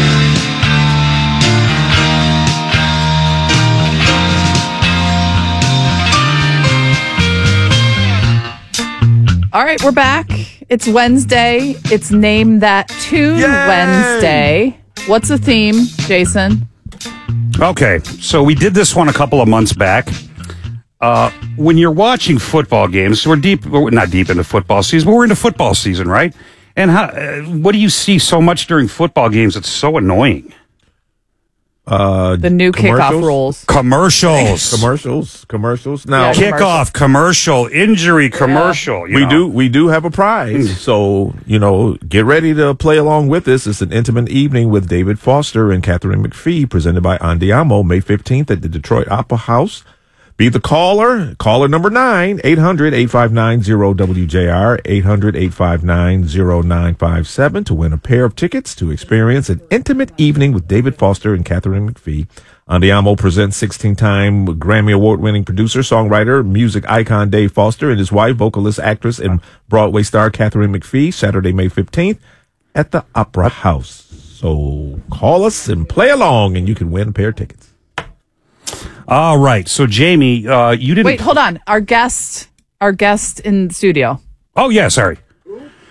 All right, we're back. It's Wednesday. It's Name That Tune Yay! Wednesday. What's the theme, Jason? Okay, so we did this one a couple of months back. Uh, when you're watching football games, we're deep, we're not deep into football season, but we're into football season, right? And how, uh, what do you see so much during football games? It's so annoying. Uh, the new kickoff rules. Commercials. commercials. Commercials. Now, Yeah, Kickoff commercial, injury commercial. you we know. do we do have a prize. So, you know, get ready to play along with us. It's an intimate evening with David Foster and Catherine McPhee, presented by Andiamo, May fifteenth at the Detroit Opera House. Be the caller. Caller number nine, eight hundred eight five nine zero W J R, eight hundred eight five nine zero nine five seven to win a pair of tickets to experience an intimate evening with David Foster and Catherine McPhee. Andiamo presents sixteen-time Grammy Award-winning producer, songwriter, music icon Dave Foster and his wife, vocalist, actress, and Broadway star Catherine McPhee, Saturday, May fifteenth at the Opera House. So call us and play along, and you can win a pair of tickets. All right. So, Jamie, uh, you didn't... Wait, hold on. Our guest, our guest in the studio. Oh, yeah, sorry.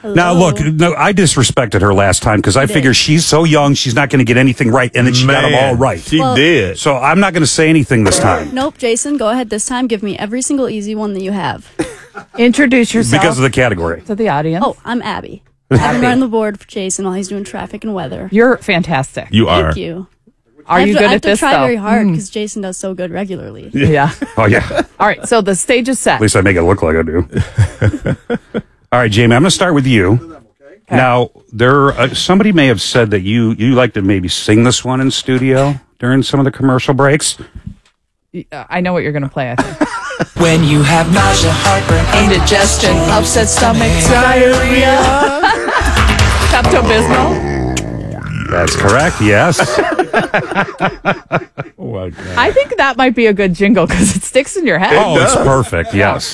Now, look, no, I disrespected her last time because I You did. figure she's so young, she's not going to get anything right, and then she got them Man, all right. she Well- did. So I'm not going to say anything this time Nope, Jason, go ahead this time. Give me every single easy one that you have. Introduce yourself because of the category. to the audience. Oh, I'm Abby. I've been running the board for Jason while he's doing traffic and weather. You're fantastic. You are. Thank you. Are I have you to, good I have at to this, try though? very hard Mm. because Jason does so good regularly. Yeah. Oh, yeah. All right. So the stage is set. At least I make it look like I do. All right, Jamie, I'm going to start with you. Now, there, uh, somebody may have said that you you like to maybe sing this one in studio during some of the commercial breaks. Uh, I know what you're going to play, I think. When you have nausea, heartburn, indigestion, upset stomach, diarrhea, Pepto-Bismol. That's correct, yes. Oh, my God. I think that might be a good jingle because it sticks in your head. Oh, it's perfect, yes.